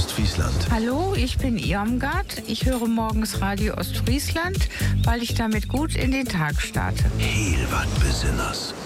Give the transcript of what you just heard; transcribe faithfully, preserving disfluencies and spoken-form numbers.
Ostfriesland. Hallo, ich bin Irmgard. Ich höre morgens Radio Ostfriesland, weil ich damit gut in den Tag starte. Heel wat Besonders.